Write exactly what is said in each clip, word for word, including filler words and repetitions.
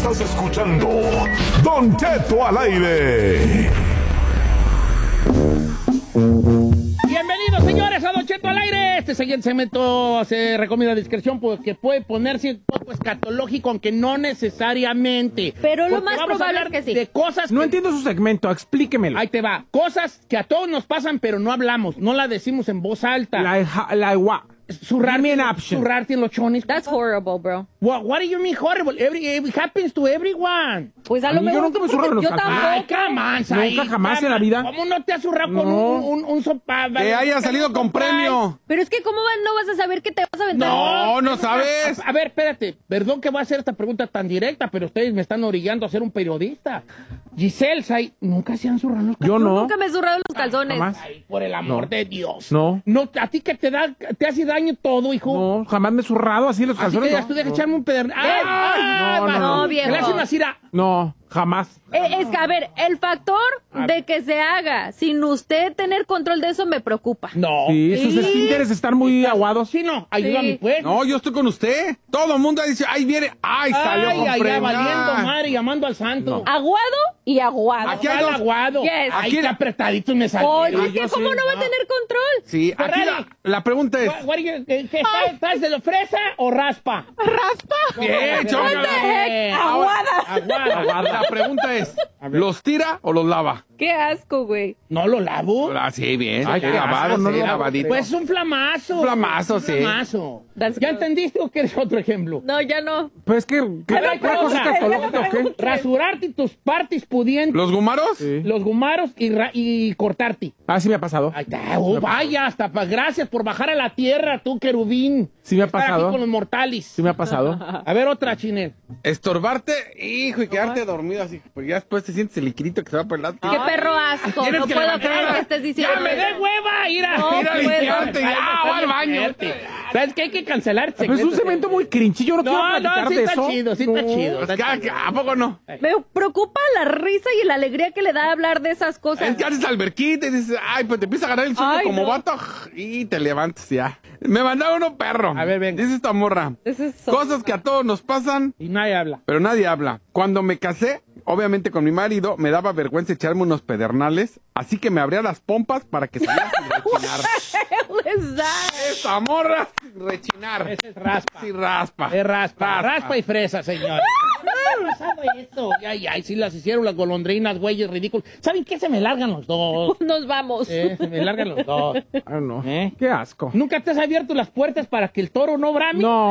Estás escuchando Don Cheto al aire. Bienvenidos, señores, a Don Cheto al aire. Este siguiente segmento se recomienda discreción porque puede ponerse un poco escatológico, aunque no necesariamente. Pero lo Porque más vamos a probable hablar es que sí. de cosas No que... entiendo su segmento, explíquemelo. Ahí te va. Cosas que a todos nos pasan, pero no hablamos. No la decimos en voz alta. La, la, la Zurrarte, Give me an option. zurrarte en los chones. That's horrible, bro. What, what do you mean horrible? Every, it happens to everyone. Pues a A lo mí yo mejor nunca me tú, zurro en porque los yo calzones. Ay, tampoco. jamás. Nunca, ahí, jamás en la vida. ¿Cómo no te has zurrado con No. un, un, un sopa? Que haya salido con premio. Pero es que ¿cómo va- no vas a saber que te vas a aventar? No, no sabes. A, a ver, espérate. Perdón que voy a hacer esta pregunta tan directa, pero ustedes me están orillando a ser un periodista. Giselle, Say, ¿nunca se han zurrado los Yo Yo no. nunca me he zurrado los calzones. Jamás. Ay, por el amor No. de Dios. No. No, a ti que te da, te hace daño todo, hijo. No, jamás me he zurrado así los Así calzones. que ya no. tú dejas No. echarme un pedernal. ¡Ay! ay, no, va- no, no, viejo. Le hace una cira. No, jamás. Eh, es que, a ver, el factor de que se haga sin usted tener control de eso me preocupa. No. Sí, esos Sí. esfínteres están muy aguados. Sí, no. Ayúdame, Sí. pues. No, yo estoy con usted. Todo el mundo dice, ay, viene. Ay, salió Ay, con ay, premio. valiendo madre, llamando al santo. Aguado y aguado. Aquí hay Al dos- aguado. Yes. Ay, Aquí qué la- apretaditos me salieron. Oye, es yo que ¿cómo sí. no va a tener control? Sí, aquí Ferrari. la, la pregunta es. What- what are you- ¿Qué, qué está- estás de lo fresa o raspa? Bien, chócala. What the heck? Aguada. Aguada. La pregunta es, ¿los tira o los lava? Qué asco, güey. No lo lavo. Ah, sí, bien. Ay, sí, qué lavado, asco, no sí, lo lavo. lavadito. Pues es un flamazo. Un flamazo, sí. Un flamazo. That's ¿Ya good. entendiste o quieres otro ejemplo? No, ya no. Pues es que, ¿qué A ver, ¿una cosa otra. escatológica o qué? Rasurarte tus partes pudientes, ¿Los gumaros? Sí. los gumaros y, ra- y cortarte. Ah, sí me ha pasado. Ahí está. Oh, vaya, hasta pa- gracias por bajar a la tierra, tú, querubín. Sí me ha Estar aquí pasado. con los mortales. Sí me ha pasado. A ver, otra, Chinel. Estorbarte, hijo, y quedarte dormido así. Porque ya después te sientes el liquidito que se va por el lado. Qué perro asco. Tienes No que puedo levantar. creer que estés diciendo ¡Ya me eso. dé hueva! ¡Ir a, No ir a puedo. limpiarte! Ya, Ay, va al baño. verte. ¿Sabes qué? Hay que cancelar Pero es un segmento muy cringe. Yo no, quiero No, platicar no, sí de está eso. chido, sí No. está chido. Pues, ¿a, ¿A poco no? Me preocupa la risa y la alegría que le da hablar de esas cosas. Es que haces alberquita y dices, ay, pues te empieza a ganar el sueño Ay, como no. vato y te levantas ya. Me mandaron uno perro. A ver, venga. Dice esta morra. Ese es so- Cosas que a todos nos pasan, Y nadie habla. pero nadie habla. Cuando me casé, obviamente con mi marido, me daba vergüenza echarme unos pedernales, así que me abría las pompas para que salieran sin rechinar. hell is that? Esa morra sin rechinar. Ese es raspa. Sí, raspa. Es raspa. Raspa y fresa, señor. ¿Qué ha pasado eso? Ay, ay, sí las hicieron las golondrinas, güeyes ridículos. ¿Saben qué? Se me largan los dos. Nos vamos. Eh, se me largan los dos. Ah, no. ¿Eh? Qué asco. ¿Nunca te has abierto las puertas para que el toro no brame? No.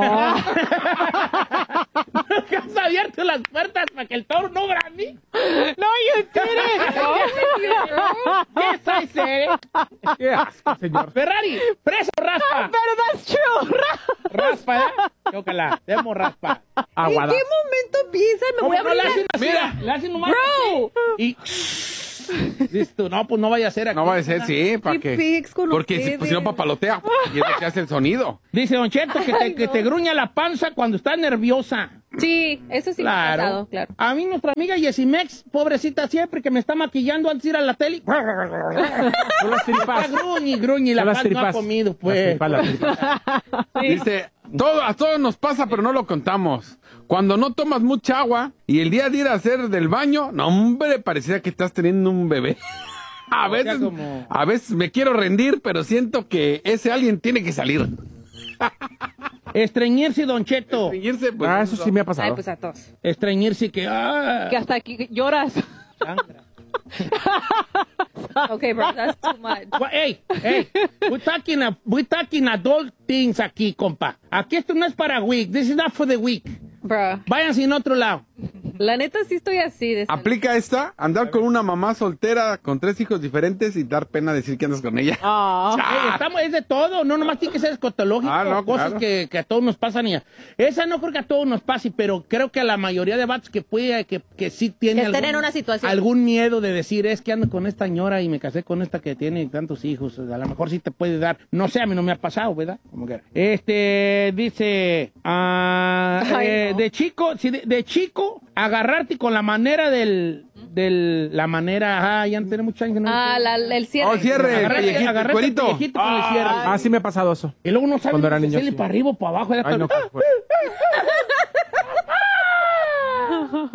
¿Nunca has abierto las puertas para que el toro no brame? No, you didn't. Yes, I said it. Qué asco, señor. Ferrari, preso raspa. Pero that's true. Raspa, ¿eh? Chócala, demos raspa. ¿En Aguada. qué momento piensan? Me voy a ¿Cómo no le abrir hacen así? Mira. Le hacen nomás Bro. así. Y... Listo, no, pues no vaya a ser aquí. No va a ser, sí, ¿para Qué qué? pics con Porque si, ustedes. pues, si no papalotea y es lo que hace el sonido. Dice Don Cheto que te, Ay, que no. te gruña la panza cuando estás nerviosa. Sí, eso sí me ha pasado, claro. A mí nuestra amiga Yesimex, pobrecita, siempre que me está maquillando antes de ir a la tele. Son las tripas. Gruñi, gruñi, la Son las panza no ha tripas. comido, Las pues. tripas, las tripas. Dice, todo, a todos nos pasa, pero no lo contamos. Cuando no tomas mucha agua y el día de ir a hacer del baño, no, hombre, parecía que estás teniendo un bebé. A O sea, veces, como- a veces me quiero rendir, pero siento que ese alguien tiene que salir. Estreñirse, Don Cheto. Seguirse, pues, Ah, eso sí me ha Ay, pasado. pues a todos. Estreñirse que... Ah, Que hasta aquí lloras. sangra. Okay, bro, that's too much. Gua- Hey, hey, we're talking, a, we're talking adult things aquí, compa. Aquí esto no es para week. This is not for the week. Bro, Váyanse en otro lado. la neta sí estoy así. De Aplica esta, andar con una mamá soltera con tres hijos diferentes y dar pena decir que andas con ella. Ah. Ey, estamos, es de todo, no nomás tiene que ser escotológico, Ah, no, cosas claro. que, que a todos nos pasan. Y a- esa no creo que a todos nos pase, pero creo que a la mayoría de vatos que puede, que, que sí tiene Que estén en una situación. algún miedo de decir, es que ando con esta señora y me casé con esta que tiene tantos hijos, a lo mejor sí te puede dar, no sé, a mí no me ha pasado, ¿verdad? Como que, este, dice, ah, Ay, eh, no. de chico, sí, de, de chico, agarrarte con la manera del, del, la manera, ah, ya no tiene muchos años que no. Ah, la, el cierre. Oh, cierre, el Agarrarte- pellejito, el agarrarte cuerito. el pellejito con el cierre. Ah, sí me ha pasado eso. Y luego no sabe Cuando era si niño, hacerle sí. para arriba o para abajo. Era Ay, no, todo- qué fuerte.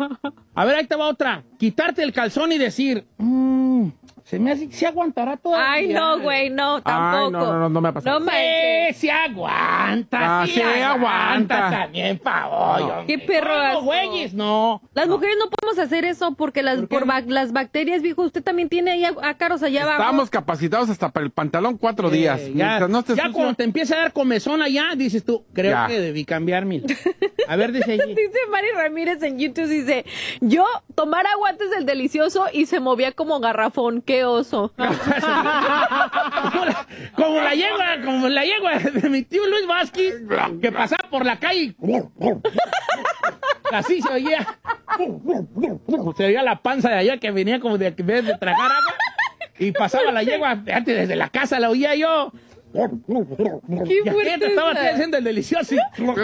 A ver, ahí te va otra. Quitarte el calzón y decir, mmm, se me hace que se aguantará todavía. Ay, no, güey, no, tampoco. Ay, no, no, no, no me ha pasado. No Sí, manches. se aguanta. Ah, sí sí aguanta. también, pavor. No. Qué perro No, asco. güeyes, no. Las mujeres no podemos hacer eso porque las, ¿Por por qué no? bac- las bacterias, viejo, usted también tiene ahí á- ácaros allá abajo. Estamos capacitados hasta para el pantalón cuatro Eh, días. ya, Mientras no estés ya sucio. cuando te empieza a dar comezón allá, dices tú, creo Ya. que debí cambiar mi. A ver, dice allí. Dice Mari Ramírez en YouTube, dice, yo tomar agua antes del delicioso y se movía como garrafón, qué oso. como, la, como la yegua, como la yegua de mi tío Luis Vázquez, que pasaba por la calle. Así se oía. Se oía la panza de allá que venía como de, en vez de tragar agua. Y pasaba la yegua, fíjate, desde la casa la oía yo. Qué Y aquí fuerte te estaba está. haciendo el delicioso.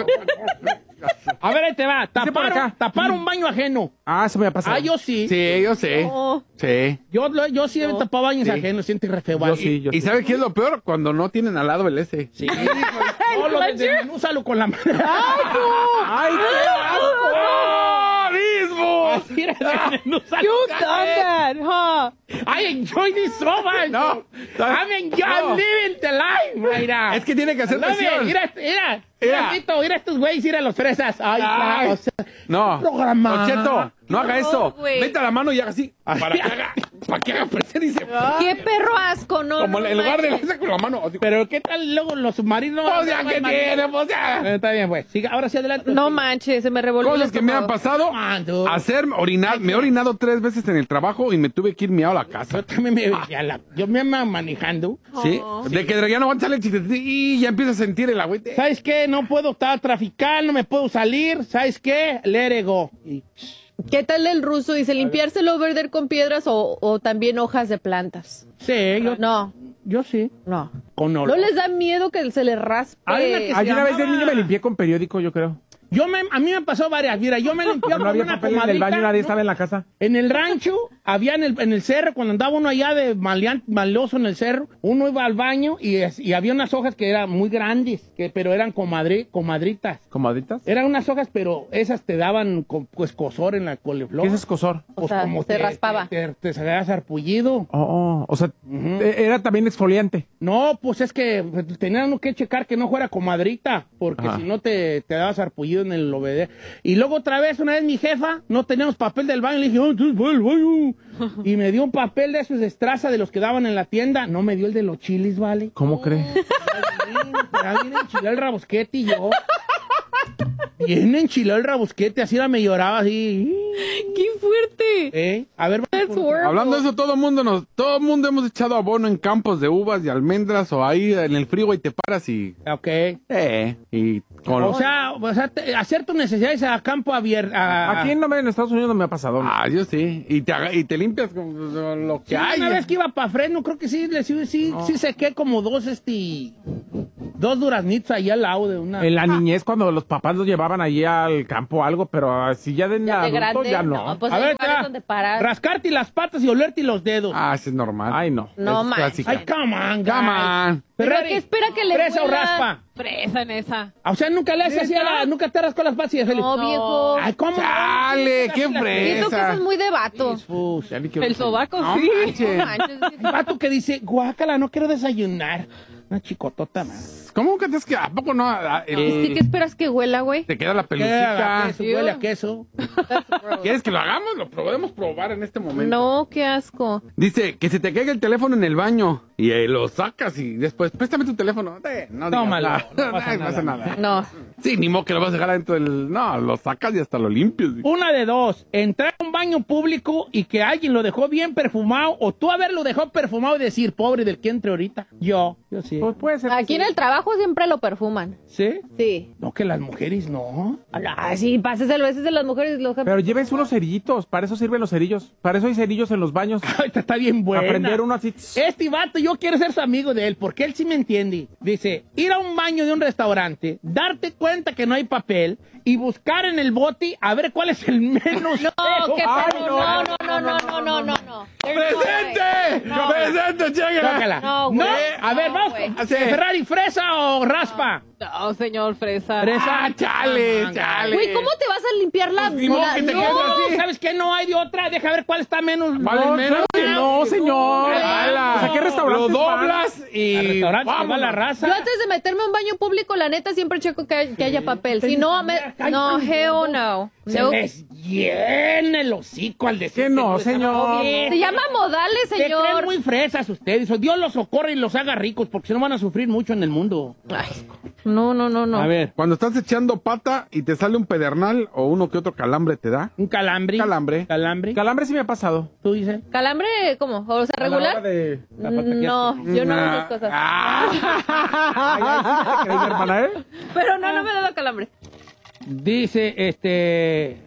A ver, ahí te va. por Tapar, acá. tapar un baño ajeno. Ah, eso me ha pasado. Ah, yo sí. Sí, yo sé. No. Sí. Yo, lo- yo sí he tapado baños Sí. ajenos, siento re feo. Yo sí, yo ¿Y sí. sabes qué es lo peor? Cuando no tienen al lado el S. Sí. No, lo desmenúzalo con la mano. ¡Ay, qué asco! ¡Oh, mismo! Así era, desmenúzalo. You done that, huh? I enjoy this so much. No. I'm, enjoy, I'm No. living the life. Mira. Es que tiene que hacer Love it. presión. Mira, mira. Mira. Mira, Tito, mira estos güeyes, mira los fresas. Ay, Ay. claro, o sea, No. programa. Don Cheto, no haga No, eso. güey. Meta la mano y haga así. Para que haga, para que haga presión y se. Qué perro asco, no. Como no en lugar de la manches. esa con la mano. así. Pero ¿qué tal luego los submarinos? Pues ya que tiene, pues ya. Eh, Está bien, pues. Siga, ahora sí adelante. No manches, se me revolvió el Cosas que me han estómago. pasado. Mando. Hacer, orinar. Me he orinado tres veces en el trabajo y me tuve que ir miado a la casa. Yo también me, ya la- yo me ando manejando. ¿Sí? Oh. De que ya no aguanta el chiste y ya empieza a sentir el agüite. ¿Sabes qué? No puedo estar traficando, no me puedo salir. ¿Sabes qué? Let it go. Y- ¿Qué tal el ruso? Dice, limpiárselo verde con piedras o, o también hojas de plantas. Sí, yo, No, yo sí. no. Con olor. ¿No les da miedo que se les raspe? Hay una que se Ay, una vez de llamaba- niño me limpié con periódico, yo creo. Yo me, a mí me pasó varias. Mira, yo me limpiaba No con había una papel en el comadrita, baño, nadie ¿no? estaba en la casa. En el rancho, había en el, en el cerro, cuando andaba uno allá de malean- maloso en el cerro, uno iba al baño y, es- y había unas hojas que eran muy grandes, que, pero eran comadri- comadritas. ¿Comaditas? Eran unas hojas, pero esas te daban co- pues cosor en la coliflor. ¿Qué es escosor? O sea, se raspaba. Te, te, te salía sarpullido. Oh, oh, o sea, e- era también exfoliante. No, pues es que pues, tenían uno que checar que no fuera comadrita, porque Ajá. si no te, te daba sarpullido en el obede. Y luego otra vez, una vez mi jefa, no teníamos papel del baño, le dije, oh, entonces voy al baño. Y me dio un papel de esos de estraza de los que daban en la tienda, no me dio el de los chilis, ¿vale? ¿Cómo cree? Ya viene enchilado el rabosquete y yo. Viene enchilado el rabosquete, así era, me lloraba así. ¡Qué fuerte! ¿Eh? A ver, That's vamos con- horrible. Hablando de eso, todo mundo nos, todo mundo hemos echado abono en campos de uvas y almendras o ahí en el frío y te paras y, Ok. eh, y con O sea, o sea te- hacer tus necesidades a campo abierto. Aquí en, en Estados Unidos no me ha pasado. ah, yo sí, y te, haga- y te limpias con lo que Sí, hay. una vez que iba para Fresno, creo que sí, le- sí, sí, sí sequé como dos, este, dos duraznitos ahí al lado de una. En la niñez, cuando los papás los llevaban allí al campo o algo, pero así ya de, Ya de adulto, grande, ya no. pues A hay ver, lugares te va. donde parar. Rascarte las patas y olerte los dedos. Ah, eso es normal. Ay, no. No Es manches. clásica. Ay, come on, guys. Come on. ¿Pero Ferrari, qué espera que le ¿fresa o huela? raspa? Fresa en esa. O sea, nunca le haces así a la, nunca te rascas las patas y Felipe. No, viejo. Ay, ¿cómo? Chale, qué Siento que fresa. eso es muy de vato. Jesús. Ya ni quiero- El sobaco, No sí. manches. No manches. Hay vato que dice, guácala, no quiero desayunar. Una chicotota más. ¿Cómo que te es que a poco no? Ah, el- Es que, ¿qué esperas que huela, güey? te queda la Queda a pelucita. queso, huele a queso. ¿Quieres que lo hagamos? Lo podemos probar en este momento. No, qué asco. Dice que se te caiga el teléfono en el baño y eh, lo sacas y después, préstame tu teléfono. Eh, no digas Tómalo, nada. no pasa Ay, no pasa nada. nada. No. Sí, ni modo que lo vas a dejar adentro del... No, lo sacas y hasta lo limpias. Una de dos, entrar a un baño público y que alguien lo dejó bien perfumado, o tú haberlo dejado perfumado y decir, pobre del que entre ahorita. Yo, yo sí. Pues puede ser. Aquí en el trabajo siempre lo perfuman. ¿Sí? Sí. No, que las mujeres no. Ah, sí, pásese a veces de las mujeres. Los... Pero lleves unos cerillitos, para eso sirven los cerillos. Para eso hay cerillos en los baños. Ay, está bien buena. Aprender uno así. Este vato, yo quiero ser su amigo de él, porque él sí me entiende. Dice, ir a un baño de un restaurante, darte cuenta que no hay papel y buscar en el bote a ver cuál es el menos No, feo. qué Ay, perro. No, no, no, no, no, no, no, no. ¡Presente! No. ¡Presente, chéguela! Tócala. No, No, güey. a ver, No, vamos. güey. con- ¿Ferrari fresa o raspa? No, señor Fresa. Fresa. ¡Ah, chale, Ah, chale! Güey, ¿cómo te vas a limpiar la... Pues, ni modo la- que te no. quedes así. ¿Sabes qué? No hay de otra. Deja ver cuál está menos. ¿Cuál es menos? No, señor. ¡Hala! O sea, ¿qué restaurante Lo doblas Al y... restaurante que va vámonos. la raza. Yo antes de meterme a un baño público, la neta, siempre checo que, que haya papel. Si no, me... Ay, No, ay, hell no. no. Se No. les llena el hocico al decir Que no, tú estás señor. bien. Se llama modales, Se creen señor. muy fresas ustedes. O Dios los socorre y los haga ricos porque si no van a sufrir mucho en el mundo. Ay, no, no, no, no. A ver, Cuando estás echando pata y te sale un pedernal o uno que otro calambre te da. un calambre. Calambre. Calambre. Calambre sí me ha pasado. ¿Tú dices? ¿Calambre cómo? O sea, A la hora regular? de... No, yo no hago esas cosas. Ah. Ay, ay, sí te creí, hermana, ¿eh? Pero no, no me ha dado calambre. Dice, este...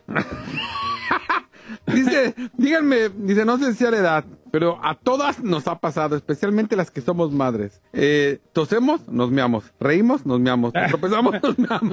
Dice, díganme, dice, no sé si sea la edad, pero a todas nos ha pasado, especialmente las que somos madres. Eh, tosemos, nos meamos. Reímos, nos meamos. Nos tropezamos, nos meamos.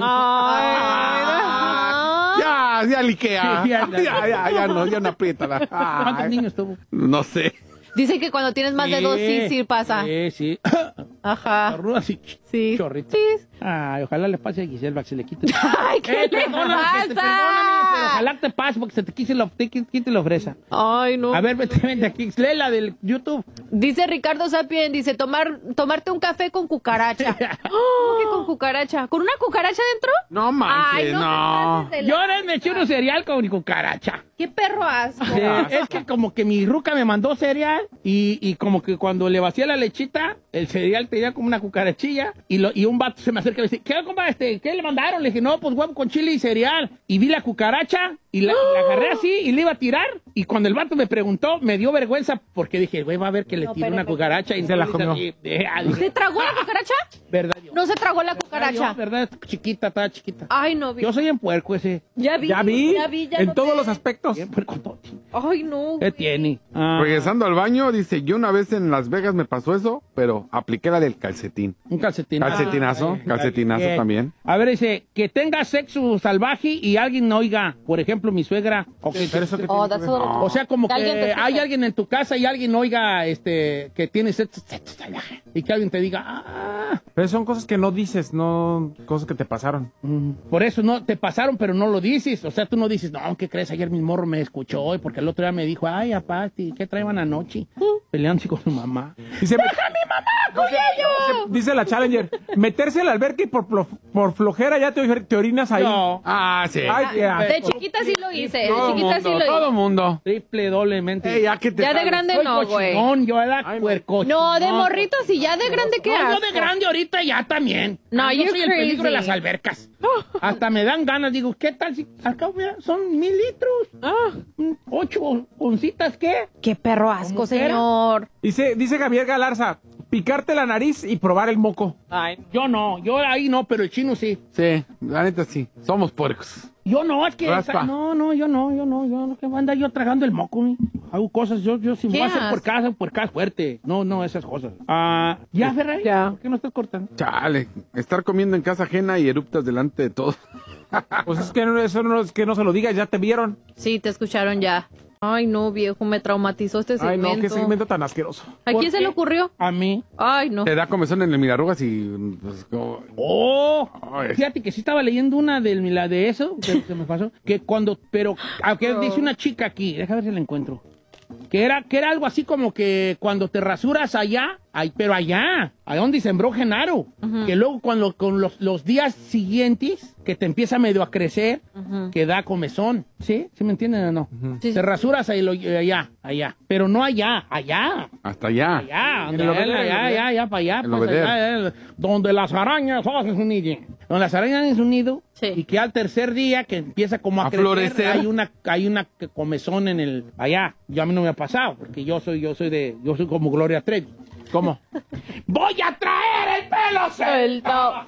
Ay, Ya, ya liquea. Sí, Ya, ya, ya, ya. ya, no, ya no apriétala. ¿Cuántos Ay, niños tuvo? no sé. Dice que cuando tienes más de dos, sí, sí pasa. Sí, sí. Ajá. Arruga así, Sí. chorrito. Sí. Ay, ojalá le pase a Giselle para que se le quite. Ay, ¿qué Eh, le perdóname, que te- pasa? perdóname, pero ojalá te pase porque se te quite lo, te quite lo fresa. Ay, no. A ver, vete, vente aquí. Lee la del YouTube. Dice Ricardo Sapien, dice, tomar, tomarte un café con cucaracha. ¿Cómo que con cucaracha? ¿Con una cucaracha dentro? No manches, Ay, no. te no. pases de la- Yo ahora me eché unos cereal con cucaracha. ¡Qué perro asco! Sí, es que como que mi ruca me mandó cereal y, y como que cuando le vacié la lechita, el cereal tenía como una cucarachilla y, lo, y un vato se me acerca y me dice, ¿qué, compa, este, ¿qué le mandaron? Le dije, no, pues huevo con chile y cereal. Y vi la cucaracha y la, la agarré así y le iba a tirar. Y cuando el vato me preguntó, me dio vergüenza porque dije, güey, va a ver que le No, tiré pero- una cucaracha y Se la entonces comió. así, eh, ah, dije, ¿Se tragó la cucaracha? ¿verdad yo? No se tragó la ¿Verdad cucaracha. yo? ¿Verdad? Chiquita, estaba chiquita. Ay, no vi. Yo soy en puerco ese. Ya vi. Ya vi. Ya vi, ya en noté. todos los aspectos. Bien puerco todo. Ay, no. ¿Qué güey. tiene? Ah, Regresando al baño, dice, yo una vez en Las Vegas me pasó eso, pero apliqué la del calcetín. un calcetín. Calcetinazo, Ah, calcetinazo bien. también. A ver, dice, que tenga sexo salvaje y alguien no oiga. Por ejemplo, mi suegra. O, que- Pero eso que Oh, tiene que that's ver. all. o sea, como Que que alguien te escuche. hay alguien en tu casa y alguien oiga este, que tiene sexo, sexo salvaje. Y que alguien te diga, ah, Pero son cosas que no dices, no cosas que te pasaron. mm, por eso no te pasaron, pero no lo dices. O sea, tú no dices, no, ¿qué crees? Ayer mi morro me escuchó y porque el otro día me dijo, ay, apá, ¿qué traían anoche? Peleándose con su mamá. Dice, ¡deja a mi mamá con ellos! Dice la Challenger, meterse al alberca y por, plo- por flojera ya te, te orinas ahí. No, Ah, sí. Ay, qué asco. De chiquita sí lo hice. De todo chiquita sí mundo, lo todo hice. mundo. triple, doblemente. Ey, ya que te Ya de sabes. grande Soy no, güey. cochinón, yo era Ay, no. puercochón. No, de morrito sí, ya de grande qué No, yo asco. de grande ahorita ya también. No, Ah, yo you're soy el peligro de crazy. las albercas. Hasta me dan ganas, digo, ¿qué tal si acá mira, son mil litros? Ah, Mm, Ocho oncitas, ¿qué? qué perro asco, ¿Cómo que era? señor. Dice, dice Javier Galarza, picarte la nariz y probar el moco. Yo no, yo ahí no, pero el chino sí. Sí, la neta sí. Somos puercos. Yo no, es que... Raspa. esa- no, no, yo no, yo no, yo no, que anda yo tragando el moco, mi. Hago cosas, yo, yo si ¿Qué voy a hacer haces? por casa, por casa fuerte. No, no, esas cosas. Ah, ¿ya, Ferrari? Ya. ¿Por qué no estás cortando? Chale, estar comiendo en casa ajena y eruptas delante de todos. Pues es que no, eso no es que no se lo digas, ya te vieron. Sí, te escucharon ya. Ay, no, viejo, me traumatizó este Ay, segmento. no, qué segmento tan asqueroso. ¿A ¿Por quién se qué? le ocurrió? A mí. Ay, no. Te da comezón en el mirarrugas y pues como... Oh, Ay. fíjate que sí estaba leyendo una de, la de eso, que se me pasó, que cuando, pero, aunque dice una chica aquí, déjame ver si la encuentro, que era, que era algo así como que cuando te rasuras allá, ay, pero allá, allá donde sembró Genaro, que luego cuando con los, los días siguientes, que te empieza medio a crecer, que da comezón, ¿sí? ¿Sí me entienden o no? Sí, Te sí. rasuras ahí, lo- allá, allá, pero no allá, allá. Hasta allá. Allá, donde, el allá, obeder, allá, el allá, allá, para allá, El pues, obeder. allá, eh, donde las arañas hacen su nido. Donde las arañas hacen su nido, Sí. y que al tercer día que empieza como a, A crecer, florecer. hay una, hay una comezón en el, allá. Yo a mí no me ha pasado, porque yo soy, yo soy de, yo soy como Gloria Trevi. ¿Cómo? Voy a traer el pelo suelto.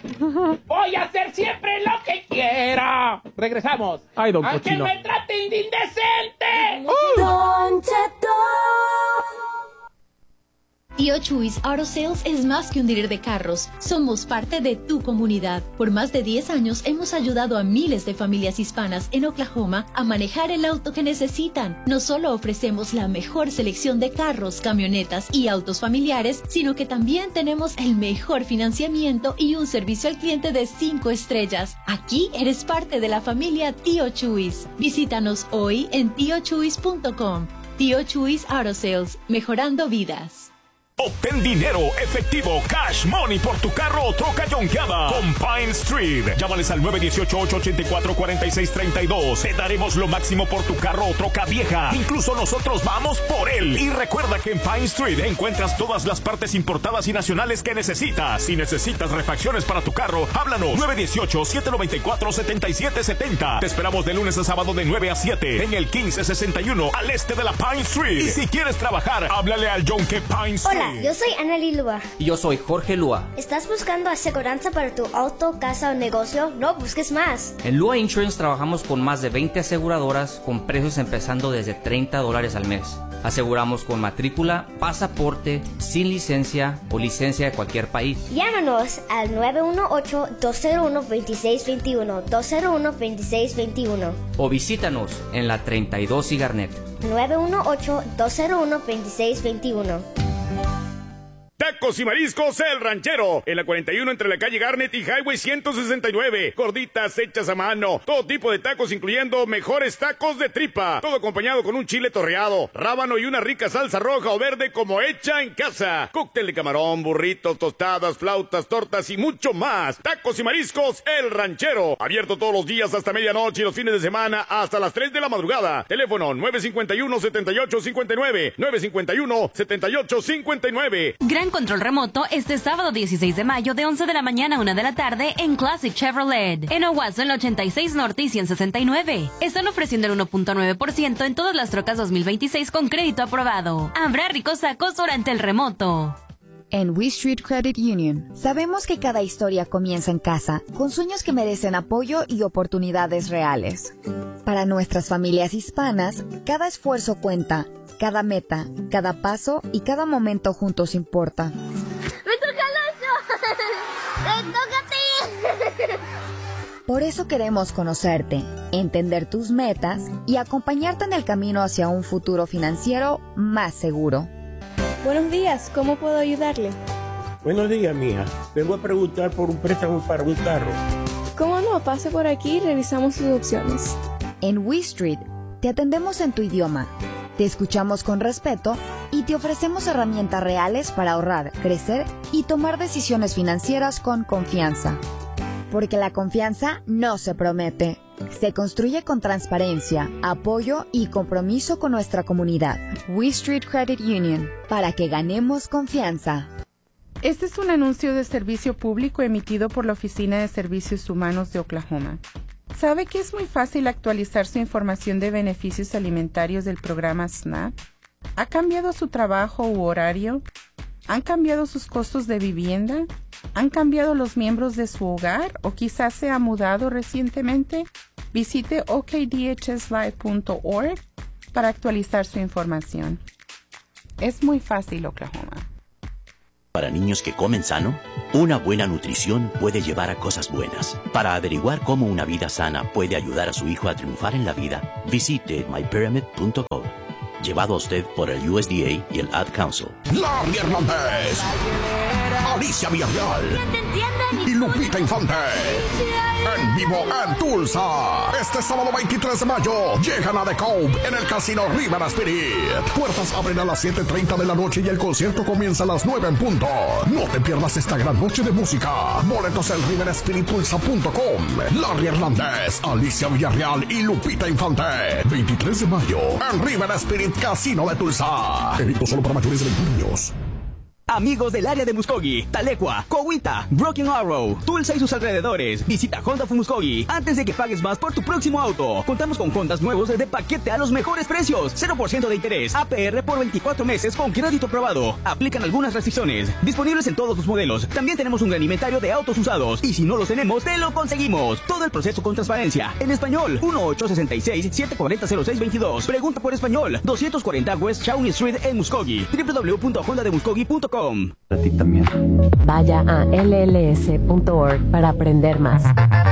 Voy a hacer siempre lo que quiera. Regresamos. Ay, don Aunque Cochino. me traten de indecente. Don Cheto. Tío Chuys Auto Sales es más que un dealer de carros. Somos parte de tu comunidad. Por más de diez años hemos ayudado a miles de familias hispanas en Oklahoma a manejar el auto que necesitan. No solo ofrecemos la mejor selección de carros, camionetas y autos familiares, sino que también tenemos el mejor financiamiento y un servicio al cliente de cinco estrellas. Aquí eres parte de la familia Tío Chuys. Visítanos hoy en tío chuys punto com. Tío Chuys Auto Sales, mejorando vidas. Obtén dinero efectivo, cash money por tu carro o troca yonkeada con Pine Street. Llámales al nueve uno ocho, ocho ocho cuatro, cuatro seis tres dos. Te daremos lo máximo por tu carro o troca vieja. Incluso nosotros vamos por él. Y recuerda que en Pine Street encuentras todas las partes importadas y nacionales que necesitas. Si necesitas refacciones para tu carro, háblanos. nueve uno ocho, siete nueve cuatro, siete siete siete cero. Te esperamos de lunes a sábado de nueve a siete en el quince sesenta y uno al este de la Pine Street. Y si quieres trabajar, háblale al Yonke Pine Street. Hola, yo soy Anneli Lua. Y yo soy Jorge Lua. ¿Estás buscando aseguranza para tu auto, casa o negocio? No busques más. En Lua Insurance trabajamos con más de veinte aseguradoras con precios empezando desde treinta dólares al mes. Aseguramos con matrícula, pasaporte, sin licencia o licencia de cualquier país. Llámanos al nueve uno ocho, dos cero uno, dos seis dos uno, dos cero uno, dos seis dos uno. O visítanos en la treinta y dos y Garnet. nueve uno ocho, dos cero uno, dos seis dos uno. Tacos y mariscos El Ranchero, en la cuarenta y uno entre la calle Garnet y Highway ciento sesenta y nueve. Gorditas hechas a mano, todo tipo de tacos incluyendo mejores tacos de tripa, todo acompañado con un chile torreado, rábano y una rica salsa roja o verde como hecha en casa. Cóctel de camarón, burritos, tostadas, flautas, tortas y mucho más. Tacos y mariscos El Ranchero, abierto todos los días hasta medianoche y los fines de semana hasta las tres de la madrugada. Teléfono nueve cinco uno, siete ocho cinco nueve, nueve cinco uno, siete ocho cinco nueve. Gran control remoto este sábado dieciséis de mayo de once de la mañana a una de la tarde en Classic Chevrolet. En Owasso en la ochenta y seis Norte y ciento sesenta y nueve. Están ofreciendo el uno punto nueve por ciento en todas las trocas dos mil veintiséis con crédito aprobado. Habrá ricos sacos durante el remoto. En We Street Credit Union, sabemos que cada historia comienza en casa, con sueños que merecen apoyo y oportunidades reales. Para nuestras familias hispanas, cada esfuerzo cuenta, cada meta, cada paso y cada momento juntos importa. ¡Me toca el oso! ¡Me toca a ti! Por eso queremos conocerte, entender tus metas y acompañarte en el camino hacia un futuro financiero más seguro. Buenos días, ¿cómo puedo ayudarle? Buenos días, mija. Vengo a preguntar por un préstamo para un carro. ¿Cómo no? Pase por aquí y revisamos sus opciones. En We Street, te atendemos en tu idioma, te escuchamos con respeto y te ofrecemos herramientas reales para ahorrar, crecer y tomar decisiones financieras con confianza. Porque la confianza no se promete, se construye con transparencia, apoyo y compromiso con nuestra comunidad. We Street Credit Union, para que ganemos confianza. Este es un anuncio de servicio público emitido por la Oficina de Servicios Humanos de Oklahoma. ¿Sabe que es muy fácil actualizar su información de beneficios alimentarios del programa SNAP? ¿Ha cambiado su trabajo u horario? ¿Han cambiado sus costos de vivienda? ¿Han cambiado los miembros de su hogar o quizás se ha mudado recientemente? Visite o k d h s live punto org para actualizar su información. Es muy fácil, Oklahoma. Para niños que comen sano, una buena nutrición puede llevar a cosas buenas. Para averiguar cómo una vida sana puede ayudar a su hijo a triunfar en la vida, visite my pyramid punto com. Llevado a usted por el U S D A y el Ad Council. Larry Hernández, Alicia Villarreal y Lupita Infante. En vivo en Tulsa. Este sábado veintitrés de mayo llegan a The Cove en el Casino River Spirit. Puertas abren a las siete treinta de la noche y el concierto comienza a las nueve en punto. No te pierdas esta gran noche de música. Boletos en river spirit tulsa punto com. Larry Hernández, Alicia Villarreal y Lupita Infante. veintitrés de mayo en River Spirit Casino de Tulsa. Evito solo para mayores de veintiún años. Amigos del área de Muskogee, Tahlequah, Cowita, Broken Arrow, Tulsa y sus alrededores, visita Honda of Muskogee antes de que pagues más por tu próximo auto. Contamos con Hondas nuevos de paquete a los mejores precios, cero por ciento de interés, A P R por veinticuatro meses con crédito aprobado. Aplican algunas restricciones, disponibles en todos los modelos. También tenemos un gran inventario de autos usados y si no los tenemos, te lo conseguimos. Todo el proceso con transparencia. En español, uno ocho seis seis, siete cuatro cero, cero seis dos dos. Pregunta por español, doscientos cuarenta West Shawnee Street en Muskogee. w w w punto honda de muskogee punto com. A ti también. Vaya a L L S punto org para aprender más.